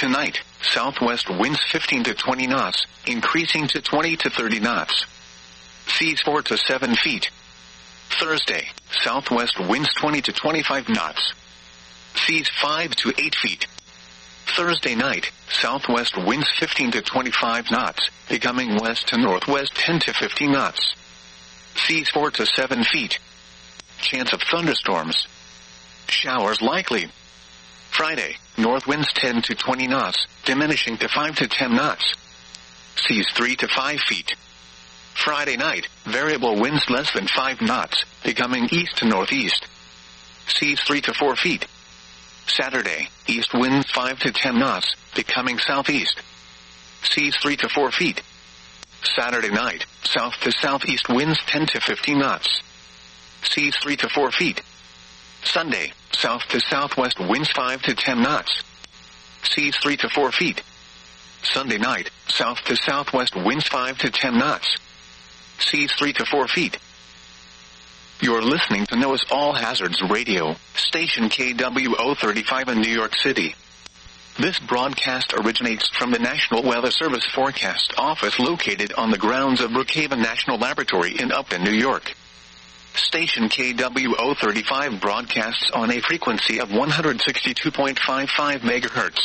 Tonight, southwest winds 15 to 20 knots, increasing to 20 to 30 knots. Seas 4 to 7 feet. Thursday, southwest winds 20 to 25 knots. Seas 5 to 8 feet. Thursday night, southwest winds 15 to 25 knots, becoming west to northwest 10 to 15 knots. Seas 4 to 7 feet. Chance of thunderstorms. Showers likely. Friday, north winds 10 to 20 knots, diminishing to 5 to 10 knots. Seas 3 to 5 feet. Friday night, variable winds less than 5 knots, becoming east to northeast. Seas 3 to 4 feet. Saturday, east winds 5 to 10 knots, becoming southeast. Seas 3 to 4 feet. Saturday night, south to southeast winds 10 to 15 knots. Seas 3 to 4 feet. Sunday, south to southwest winds 5 to 10 knots. Seas 3 to 4 feet. Sunday night, south to southwest winds 5 to 10 knots. Seas 3 to 4 feet. You're listening to NOAA's All Hazards Radio, station KWO 35 in New York City. This broadcast originates from the National Weather Service Forecast Office located on the grounds of Brookhaven National Laboratory in Upton, New York. Station KWO 35 broadcasts on a frequency of 162.55 MHz.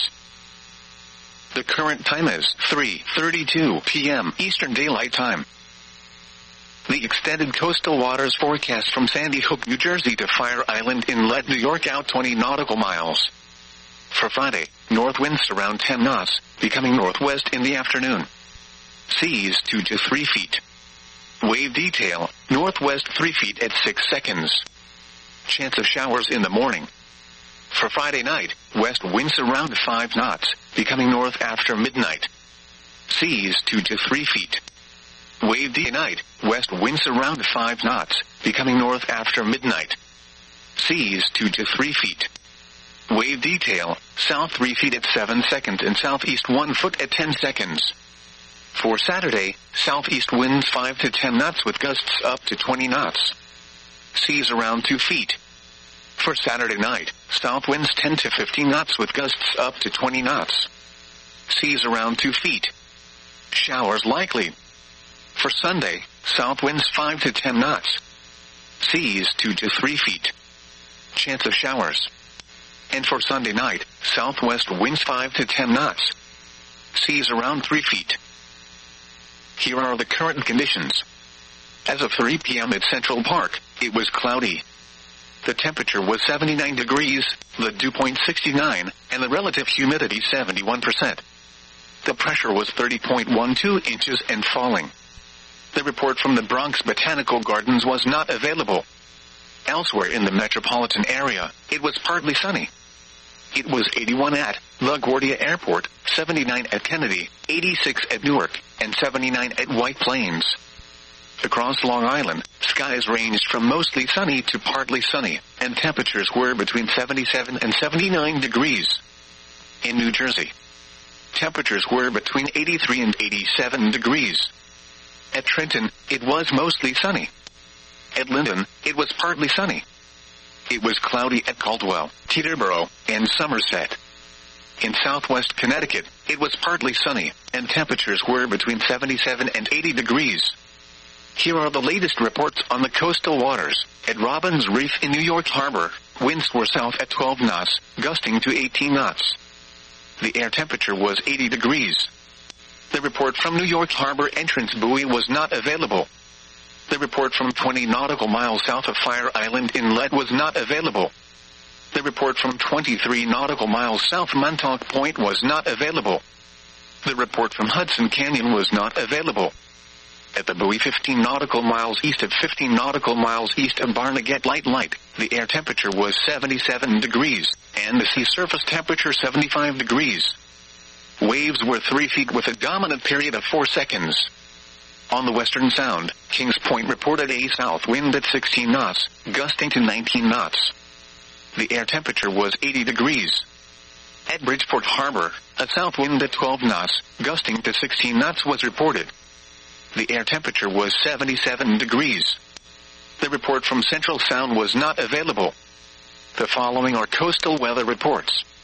The current time is 3:32 p.m. Eastern Daylight Time. The extended coastal waters forecast from Sandy Hook, New Jersey to Fire Island Inlet, New York out 20 nautical miles. For Friday, north winds around 10 knots, becoming northwest in the afternoon. Seas 2 to 3 feet. Wave detail, northwest 3 feet at 6 seconds. Chance of showers in the morning. For Friday night, west winds around 5 knots, becoming north after midnight. Seas 2 to 3 feet. Wave day night, west winds around 5 knots, becoming north after midnight. Seas 2 to 3 feet. Wave detail, south 3 feet at 7 seconds and southeast 1 foot at 10 seconds. For Saturday, southeast winds 5 to 10 knots with gusts up to 20 knots. Seas around 2 feet. For Saturday night, south winds 10 to 15 knots with gusts up to 20 knots. Seas around 2 feet. Showers likely. For Sunday, south winds 5 to 10 knots. Seas 2 to 3 feet. Chance of showers. And for Sunday night, southwest winds 5 to 10 knots. Seas around 3 feet. Here are the current conditions. As of 3 p.m. at Central Park, it was cloudy. The temperature was 79 degrees, the dew point 69, and the relative humidity 71%. The pressure was 30.12 inches and falling. The report from the Bronx Botanical Gardens was not available. Elsewhere in the metropolitan area, it was partly sunny. It was 81 at LaGuardia Airport, 79 at Kennedy, 86 at Newark, and 79 at White Plains. Across Long Island, skies ranged from mostly sunny to partly sunny, and temperatures were between 77 and 79 degrees. In New Jersey, temperatures were between 83 and 87 degrees. At Trenton, it was mostly sunny. At Linden, it was partly sunny. It was cloudy at Caldwell, Teterboro, and Somerset. In southwest Connecticut, it was partly sunny, and temperatures were between 77 and 80 degrees. Here are the latest reports on the coastal waters. At Robbins Reef in New York Harbor, winds were south at 12 knots, gusting to 18 knots. The air temperature was 80 degrees. The report from New York Harbor entrance buoy was not available. The report from 20 nautical miles south of Fire Island Inlet was not available. The report from 23 nautical miles south Montauk Point was not available. The report from Hudson Canyon was not available. At the buoy 15 nautical miles east of 15 nautical miles east of Barnegat Light, the air temperature was 77 degrees, and the sea surface temperature 75 degrees. Waves were 3 feet with a dominant period of 4 seconds. On the Western Sound, Kings Point reported a south wind at 16 knots, gusting to 19 knots. The air temperature was 80 degrees. At Bridgeport Harbor, a south wind at 12 knots, gusting to 16 knots was reported. The air temperature was 77 degrees. The report from Central Sound was not available. The following are coastal weather reports.